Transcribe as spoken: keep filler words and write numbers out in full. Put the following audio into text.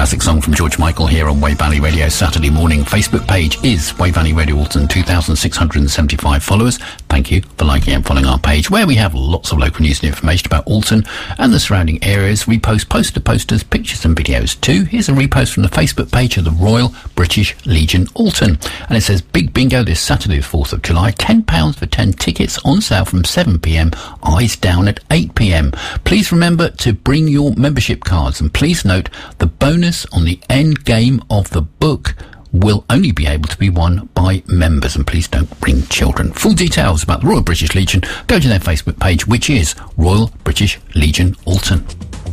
classic song from George Michael here on Wave Valley Radio Saturday morning. Facebook page is Wave Valley Radio Alton, two thousand six hundred seventy-five followers. Thank you for liking and following our page, where we have lots of local news and information about Alton and the surrounding areas. We post poster posters, pictures and videos too. Here's a repost from the Facebook page of the Royal British Legion Alton, and it says big bingo this Saturday the fourth of July, ten pounds for ten tickets on sale from seven p.m, eyes down at eight p.m. Please remember to bring your membership cards, and please note the bonus on the end game of the book will only be able to be won by members, and please don't bring children. Full details about the Royal British Legion, go to their Facebook page, which is Royal British Legion Alton.